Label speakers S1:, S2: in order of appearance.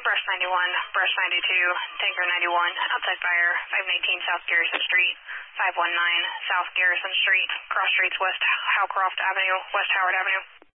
S1: Brush 91, Brush 92, Tanker 91, outside fire, 519 South Garrison Street, 519 South Garrison Street, cross streets West Howcroft Avenue, West Howard Avenue.